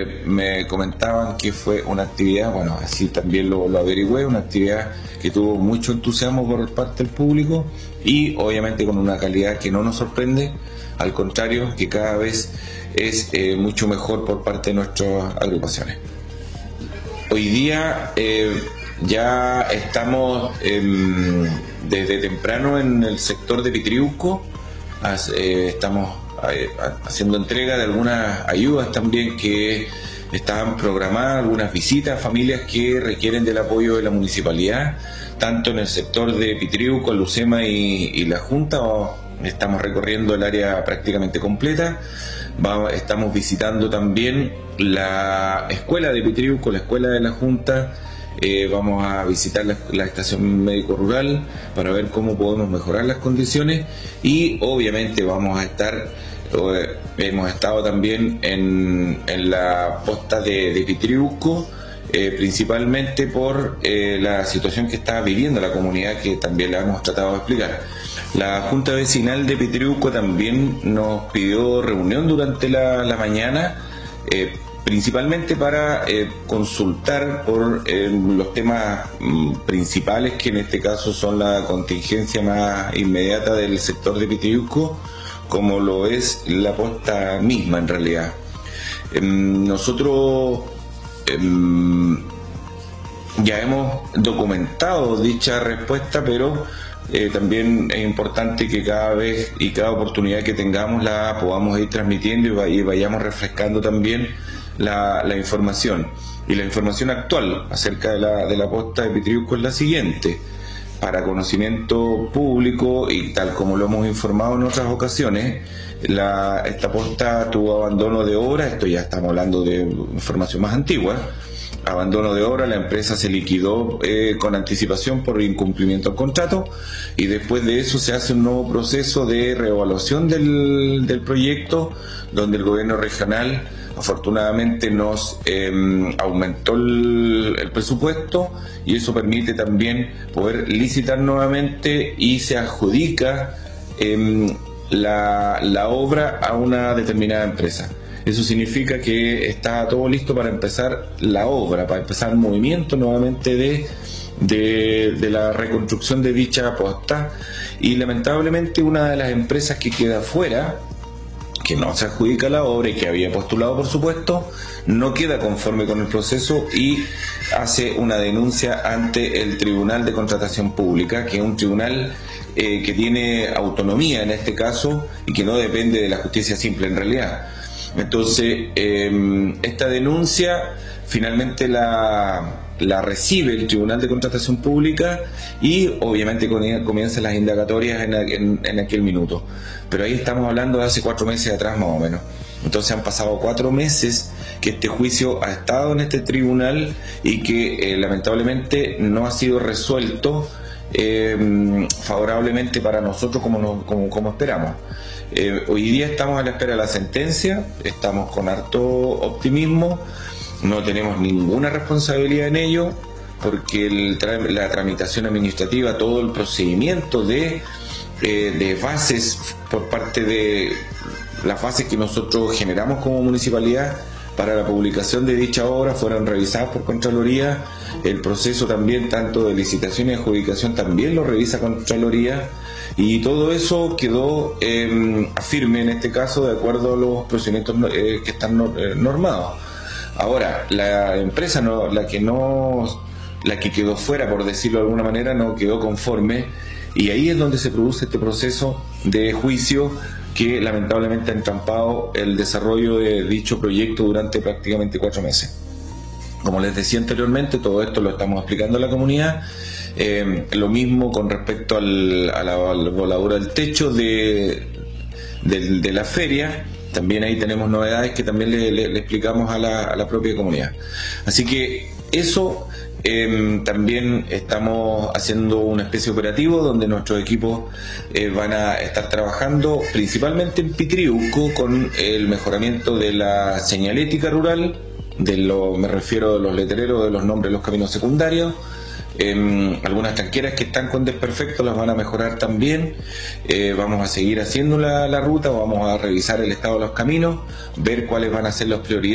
me comentaban que fue una actividad, bueno, así también lo averigüé, una actividad que tuvo mucho entusiasmo por parte del público y obviamente con una calidad que no nos sorprende, al contrario, que cada vez es mucho mejor por parte de nuestras agrupaciones. Hoy día ya estamos desde temprano en el sector de Pitriuco, estamos haciendo entrega de algunas ayudas también que estaban programadas, algunas visitas a familias que requieren del apoyo de la municipalidad, tanto en el sector de Pitriuco, Lucema y la Junta. Estamos recorriendo el área prácticamente completa. Estamos visitando también la escuela de Pitriuco, la escuela de la Junta. Vamos a visitar la estación médico rural para ver cómo podemos mejorar las condiciones y obviamente hemos estado también en la posta de Pitriuco, principalmente por la situación que está viviendo la comunidad, que también la hemos tratado de explicar. La Junta Vecinal de Pitriuco también nos pidió reunión durante la mañana, principalmente para consultar por los temas principales, que en este caso son la contingencia más inmediata del sector de Pitriuco, como lo es la posta misma en realidad. Nosotros ya hemos documentado dicha respuesta, pero también es importante que cada vez y cada oportunidad que tengamos la podamos ir transmitiendo y vayamos refrescando también la información. Y la información actual acerca de la posta de Pitriuco es la siguiente: para conocimiento público y tal como lo hemos informado en otras ocasiones, esta posta tuvo abandono de obra. Esto ya estamos hablando de información más antigua. Abandono de obra, la empresa se liquidó con anticipación por incumplimiento del contrato, y después de eso se hace un nuevo proceso de reevaluación del proyecto, donde el gobierno regional afortunadamente nos aumentó el presupuesto, y eso permite también poder licitar nuevamente y se adjudica la obra a una determinada empresa. Eso significa que está todo listo para empezar la obra, para empezar el movimiento nuevamente de la reconstrucción de dicha posta. Y lamentablemente una de las empresas que queda fuera, que no se adjudica la obra y que había postulado por supuesto, no queda conforme con el proceso y hace una denuncia ante el Tribunal de Contratación Pública, que es un tribunal que tiene autonomía en este caso y que no depende de la justicia simple en realidad. Entonces, esta denuncia finalmente la recibe el Tribunal de Contratación Pública y obviamente comienzan las indagatorias en aquel minuto. Pero ahí estamos hablando de hace 4 meses atrás más o menos. Entonces han pasado 4 meses que este juicio ha estado en este tribunal y que lamentablemente no ha sido resuelto favorablemente para nosotros como esperamos. Hoy día estamos a la espera de la sentencia, estamos con harto optimismo, no tenemos ninguna responsabilidad en ello, porque la tramitación administrativa, todo el procedimiento de bases por parte de las bases que nosotros generamos como municipalidad para la publicación de dicha obra fueron revisadas por Contraloría. El proceso también, tanto de licitación y adjudicación, también lo revisa Contraloría, y todo eso quedó firme en este caso de acuerdo a los procedimientos que están normados. Ahora, la empresa la que quedó fuera, por decirlo de alguna manera, no quedó conforme, y ahí es donde se produce este proceso de juicio que lamentablemente ha entrampado el desarrollo de dicho proyecto durante prácticamente 4 meses. Como les decía anteriormente, todo esto lo estamos explicando a la comunidad. Lo mismo con respecto a la voladura del techo de la feria. También ahí tenemos novedades que también le explicamos a la propia comunidad. Así que eso, también estamos haciendo una especie operativo donde nuestros equipos van a estar trabajando principalmente en Pitriuco con el mejoramiento de la señalética rural, me refiero a los letreros de los nombres de los caminos secundarios. Algunas tanqueras que están con desperfecto las van a mejorar también. Vamos a seguir haciendo la ruta, vamos a revisar el estado de los caminos, ver cuáles van a ser las prioridades.